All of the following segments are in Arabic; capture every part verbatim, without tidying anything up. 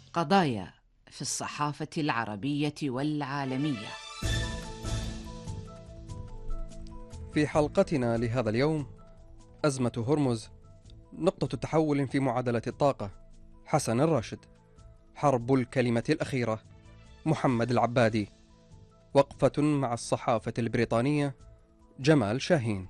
قضايا في الصحافة العربية والعالمية. في حلقتنا لهذا اليوم: أزمة هرمز، نقطة تحول في معادلة الطاقة، حسن الراشد، حرب الكلمة الأخيرة، محمد العبادي، وقفة مع الصحافة البريطانية، جمال شاهين.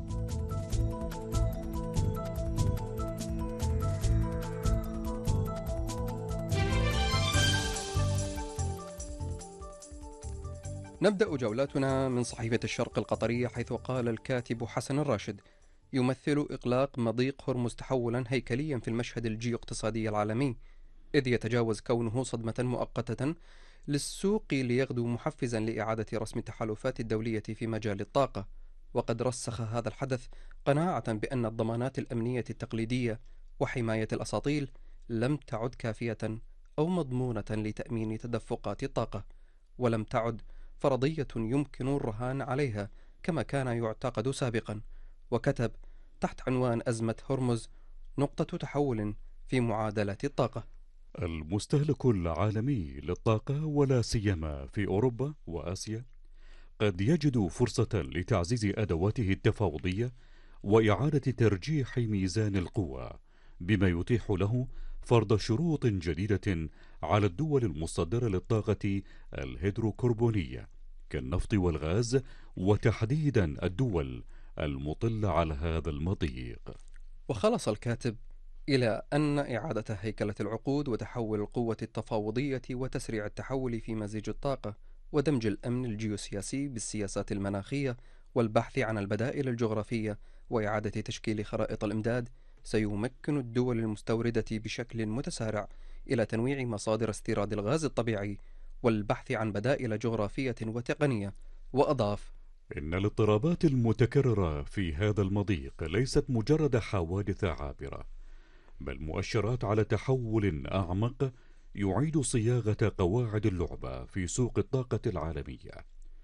نبدأ جولاتنا من صحيفة الشرق القطرية، حيث قال الكاتب حسن الراشد: يمثل إغلاق مضيق هرمز تحولا هيكليا في المشهد الجيو-اقتصادي العالمي، إذ يتجاوز كونه صدمة مؤقتة للسوق ليغدو محفزا لإعادة رسم التحالفات الدولية في مجال الطاقة. وقد رسخ هذا الحدث قناعة بأن الضمانات الأمنية التقليدية وحماية الأساطيل لم تعد كافية أو مضمونة لتأمين تدفقات الطاقة، ولم تعد فرضية يمكن الرهان عليها كما كان يعتقد سابقا. وكتب تحت عنوان أزمة هرمز، نقطة تحول في معادلة الطاقة: المستهلك العالمي للطاقة ولا سيما في أوروبا وآسيا قد يجد فرصة لتعزيز أدواته التفاوضية وإعادة ترجيح ميزان القوى، بما يتيح له فرض شروط جديدة على الدول المصدرة للطاقة الهيدروكربونية كالنفط والغاز، وتحديدا الدول المطلة على هذا المضيق. وخلص الكاتب إلى أن إعادة هيكلة العقود وتحول القوة التفاوضية وتسريع التحول في مزيج الطاقة ودمج الأمن الجيوسياسي بالسياسات المناخية والبحث عن البدائل الجغرافية وإعادة تشكيل خرائط الإمداد سيمكن الدول المستوردة بشكل متسارع إلى تنويع مصادر استيراد الغاز الطبيعي والبحث عن بدائل جغرافية وتقنية. وأضاف: إن الاضطرابات المتكررة في هذا المضيق ليست مجرد حوادث عابرة، بل مؤشرات على تحول أعمق يعيد صياغة قواعد اللعبة في سوق الطاقة العالمية،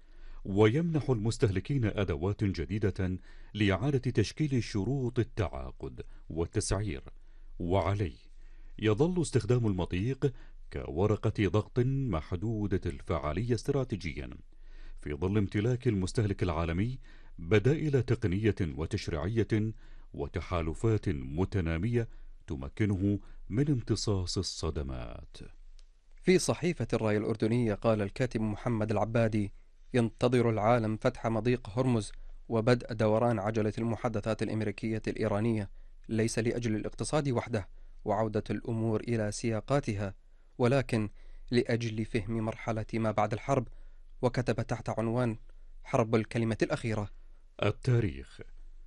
ويمنح المستهلكين أدوات جديدة لإعادة تشكيل شروط التعاقد والتسعير. وعليه يظل استخدام المضيق كورقة ضغط محدودة الفعالية استراتيجيا، في ظل امتلاك المستهلك العالمي بدائل تقنية وتشريعية وتحالفات متنامية تمكنه من امتصاص الصدمات. في صحيفة الراي الأردنية قال الكاتب محمد العبادي: ينتظر العالم فتح مضيق هرمز وبدء دوران عجلة المحادثات الأمريكية الإيرانية، ليس لأجل الاقتصاد وحده وعودة الأمور إلى سياقاتها، ولكن لأجل فهم مرحلة ما بعد الحرب. وكتب تحت عنوان حرب الكلمة الأخيرة: التاريخ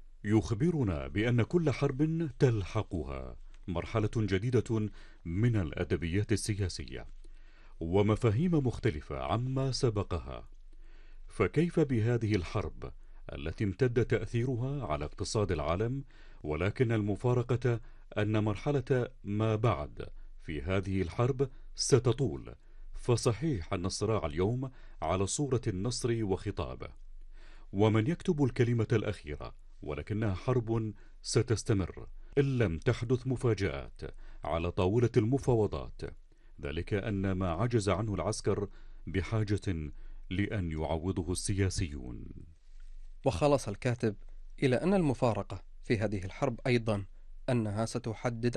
يخبرنا بأن كل حرب تلحقها مرحلة جديدة من الأدبيات السياسية ومفاهيم مختلفة عما سبقها. فكيف بهذه الحرب التي امتد تأثيرها على اقتصاد العالم، ولكن المفارقة أن مرحلة ما بعد في هذه الحرب ستطول. فصحيح أن الصراع اليوم على صورة النصر وخطابه ومن يكتب الكلمة الأخيرة، ولكنها حرب ستستمر إن لم تحدث مفاجآت على طاولة المفاوضات، ذلك أن ما عجز عنه العسكر بحاجة لأن يعوضه السياسيون. وخلص الكاتب إلى أن المفارقة في هذه الحرب أيضا أنها ستحدد